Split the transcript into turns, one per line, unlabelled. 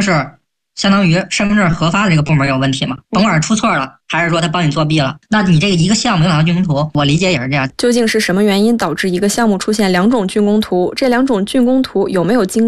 就是相当于身份证核发的这个部门有问题嘛，甭管是出错了，还是说他帮你作弊了，那你这个一个项目有2个竣工图，我理解也是这样。
究竟是什么原因导致一个项目出现2种竣工图？这2种竣工图有没有经